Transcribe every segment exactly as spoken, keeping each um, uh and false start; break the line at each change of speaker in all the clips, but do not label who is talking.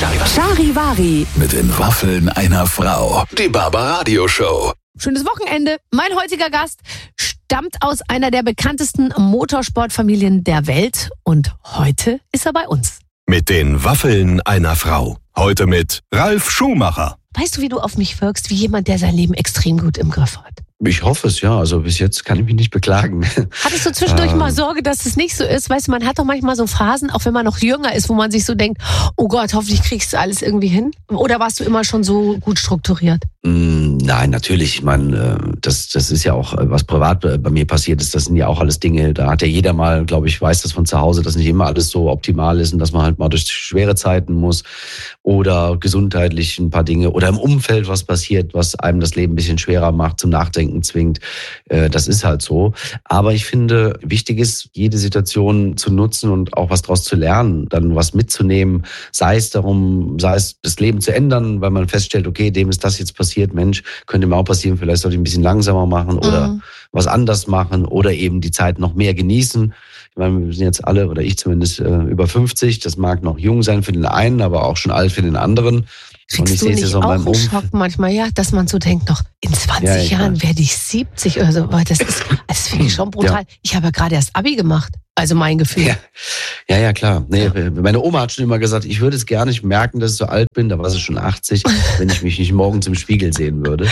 Charivari
mit den Waffeln einer Frau. Die Barbaradio Show.
Schönes Wochenende. Mein heutiger Gast stammt aus einer der bekanntesten Motorsportfamilien der Welt und heute ist er bei uns.
Mit den Waffeln einer Frau. Heute mit Ralf Schumacher.
Weißt du, wie du auf mich wirkst, wie jemand, der sein Leben extrem gut im Griff hat?
Ich hoffe es, ja. Also bis jetzt kann ich mich nicht beklagen.
Hattest du zwischendurch ähm. mal Sorge, dass es nicht so ist? Weißt du, man hat doch manchmal so Phasen, auch wenn man noch jünger ist, wo man sich so denkt, oh Gott, hoffentlich kriegst du alles irgendwie hin. Oder warst du immer schon so gut strukturiert?
Mm, nein, natürlich. Ich meine, das, das ist ja auch, was privat bei mir passiert ist, das sind ja auch alles Dinge, da hat ja jeder mal, glaube ich, weiß das von zu Hause, dass nicht immer alles so optimal ist und dass man halt mal durch schwere Zeiten muss oder gesundheitlich ein paar Dinge oder im Umfeld was passiert, was einem das Leben ein bisschen schwerer macht, zum Nachdenken zwingt. Das ist halt so. Aber ich finde, wichtig ist, jede Situation zu nutzen und auch was daraus zu lernen, dann was mitzunehmen, sei es darum, sei es das Leben zu ändern, weil man feststellt, okay, dem ist das jetzt passiert, Mensch, könnte mir auch passieren, vielleicht sollte ich ein bisschen langsamer machen oder mhm. was anders machen oder eben die Zeit noch mehr genießen. Ich meine, wir sind jetzt alle, oder ich zumindest, über fünfzig. Das mag noch jung sein für den einen, aber auch schon alt für den anderen.
Kriegst und ich du nicht so auch einen Umf- Schock manchmal, ja, dass man so denkt, noch in zwanzig ja, Jahren werde ich siebzig oder so. Das ist, das finde ich schon brutal. Ja. Ich habe ja gerade erst Abi gemacht. Also mein Gefühl.
Ja, ja, ja klar. Nee, ja. Meine Oma hat schon immer gesagt, ich würde es gar nicht merken, dass ich so alt bin. Da war sie schon achtzig, wenn ich mich nicht morgens im Spiegel sehen würde.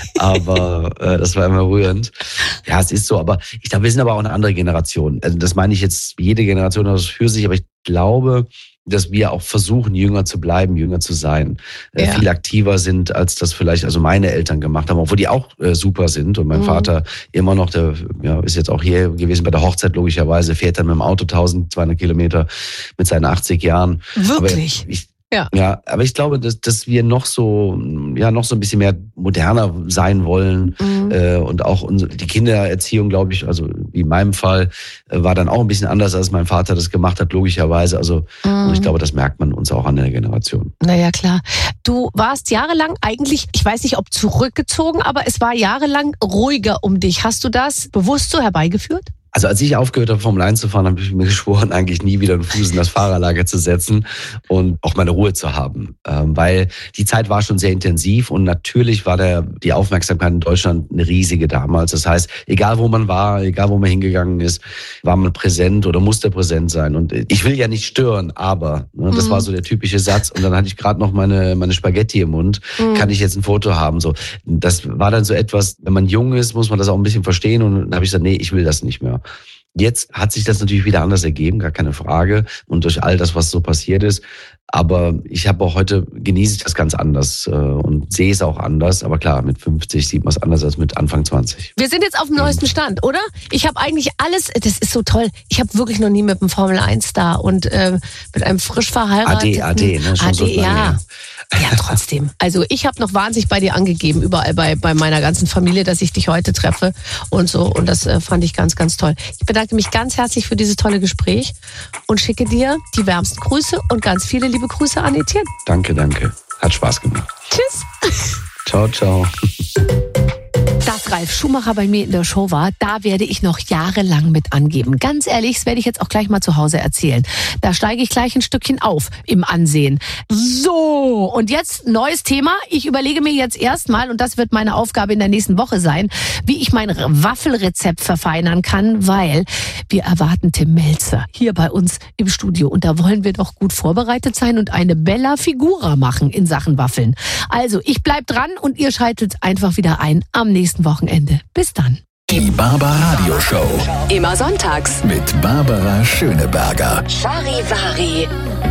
Aber äh, das war immer rührend. Ja, es ist so. Aber ich glaube, wir sind aber auch eine andere Generation. Also das meine ich jetzt, jede Generation hat das für sich. Aber ich glaube, dass wir auch versuchen, jünger zu bleiben, jünger zu sein. Ja. Äh, viel aktiver sind, als das vielleicht also meine Eltern gemacht haben, obwohl die auch äh, super sind. Und mein mhm. Vater immer noch, der ja, ist jetzt auch hier gewesen bei der Hochzeit, logischerweise, fährt dann mit dem Auto tausendzweihundert Kilometer mit seinen achtzig Jahren.
Wirklich?
Aber ich, Ja. ja, aber ich glaube, dass, dass wir noch so, ja, noch so ein bisschen mehr moderner sein wollen mhm. äh, und auch unsere, die Kindererziehung, glaube ich, also wie in meinem Fall, äh, war dann auch ein bisschen anders, als mein Vater das gemacht hat, logischerweise. Also mhm. und ich glaube, das merkt man uns auch an der Generation.
Naja, klar. Du warst jahrelang eigentlich, ich weiß nicht, ob zurückgezogen, aber es war jahrelang ruhiger um dich. Hast du das bewusst so herbeigeführt?
Also als ich aufgehört habe, Formel eins zu fahren, habe ich mir geschworen, eigentlich nie wieder einen Fuß in das Fahrerlager zu setzen und auch meine Ruhe zu haben. Ähm, weil die Zeit war schon sehr intensiv und natürlich war der, die Aufmerksamkeit in Deutschland eine riesige damals. Das heißt, egal wo man war, egal wo man hingegangen ist, war man präsent oder musste präsent sein. Und ich will ja nicht stören, aber ne, das mhm. war so der typische Satz. Und dann hatte ich gerade noch meine, meine Spaghetti im Mund. Mhm. Kann ich jetzt ein Foto haben? So, das war dann so etwas, wenn man jung ist, muss man das auch ein bisschen verstehen. Und dann habe ich gesagt, nee, ich will das nicht mehr. Jetzt hat sich das natürlich wieder anders ergeben, gar keine Frage. Und durch all das, was so passiert ist. Aber ich habe auch heute, genieße ich das ganz anders und sehe es auch anders. Aber klar, mit fünfzig sieht man es anders als mit Anfang zwanzig.
Wir sind jetzt auf dem neuesten Stand, oder? Ich habe eigentlich alles, das ist so toll. Ich habe wirklich noch nie mit einem Formel eins Star und äh, mit einem frisch verheirateten...
A D, A D, ne? Schon
A D,
so
ja. Ja, trotzdem. Also ich habe noch wahnsinnig bei dir angegeben, überall bei, bei meiner ganzen Familie, dass ich dich heute treffe und so. Und das äh, fand ich ganz, ganz toll. Ich bedanke mich ganz herzlich für dieses tolle Gespräch und schicke dir die wärmsten Grüße und ganz viele liebe Grüße an Etienne.
Danke, danke. Hat Spaß gemacht.
Tschüss.
Ciao, ciao.
Dass Ralf Schumacher bei mir in der Show war, da werde ich noch jahrelang mit angeben. Ganz ehrlich, das werde ich jetzt auch gleich mal zu Hause erzählen. Da steige ich gleich ein Stückchen auf im Ansehen. So, und jetzt neues Thema. Ich überlege mir jetzt erstmal, und das wird meine Aufgabe in der nächsten Woche sein, wie ich mein Waffelrezept verfeinern kann, weil wir erwarten Tim Melzer hier bei uns im Studio. Und da wollen wir doch gut vorbereitet sein und eine Bella Figura machen in Sachen Waffeln. Also, ich bleib dran und ihr schaltet einfach wieder ein am nächsten Wochenende. Bis dann.
Die Barbaradio Show.
Immer sonntags
Mit Barbara Schöneberger.
Charivari.